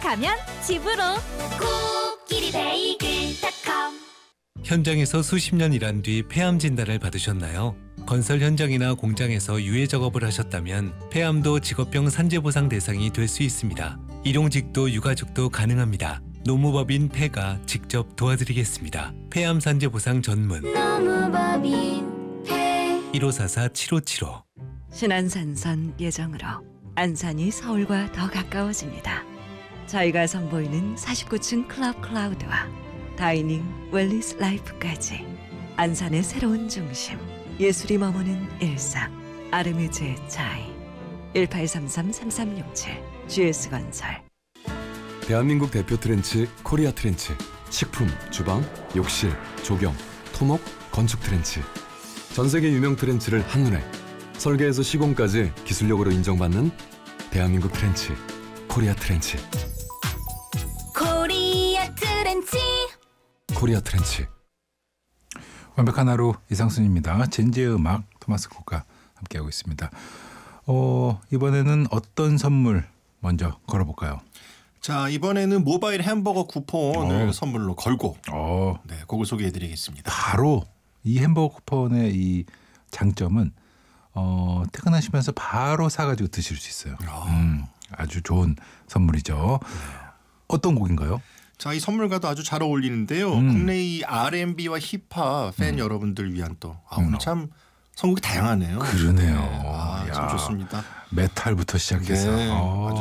가면 집으로. 코끼리베이글닷컴. 현장에서 수십 년 일한 뒤 폐암 진단을 받으셨나요? 건설 현장이나 공장에서 유해 작업을 하셨다면 폐암도 직업병 산재보상 대상이 될 수 있습니다. 일용직도 유가족도 가능합니다. 노무법인 폐가 직접 도와드리겠습니다. 폐암 산재보상 전문 노무법인 폐. 1544-7575. 신안산선 예정으로 안산이 서울과 더 가까워집니다. 저희가 선보이는 49층 클럽 클라우드와 다이닝 웰리스 라이프까지 안산의 새로운 중심, 예술이 머무는 일상, 아르미즈의 차이. 1833-3367 GS건설. 대한민국 대표 트렌치 코리아 트렌치. 식품, 주방, 욕실, 조경, 토목, 건축 트렌치. 전 세계 유명 트렌치를 한눈에 설계에서 시공까지 기술력으로 인정받는 대한민국 트렌치 코리아 트렌치. 코리아 트렌치. 코리아 트렌치. 완벽한 하루 이상순입니다. 젠지의 음악 토마스 쿡과 함께하고 있습니다. 이번에는 어떤 선물 먼저 걸어볼까요? 자, 이번에는 모바일 햄버거 쿠폰을 선물로 걸고 네, 그걸 소개해드리겠습니다. 바로 이 햄버거 쿠폰의 이 장점은 퇴근하시면서 바로 사가지고 드실 수 있어요. 아주 좋은 선물이죠. 어떤 곡인가요? 자, 이 선물과도 아주 잘 어울리는데요. 국내의 R&B와 힙합 팬 여러분들 위한 또 오늘 참 선곡이 다양하네요. 그러네요. 네. 참 야, 좋습니다. 메탈부터 시작해서 네,